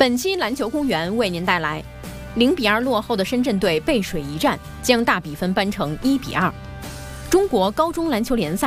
本期篮球公园为您带来0-2落后的深圳队背水一战，将大比分扳成1-2。中国高中篮球联赛